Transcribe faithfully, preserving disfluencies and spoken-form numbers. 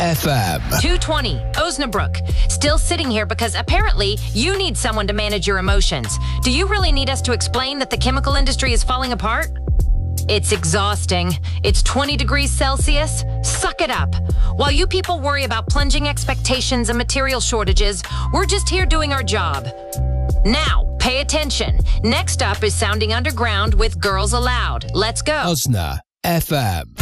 F M. two twenty, Osnabrück. Still sitting here because apparently you need someone to manage your emotions. Do you really need us to explain that the chemical industry is falling apart? It's exhausting. It's twenty degrees Celsius. Suck it up. While you people worry about plunging expectations and material shortages, we're just here doing our job. Now, pay attention. Next up is Sounding Underground with Girls Aloud. Let's go. Osna F M.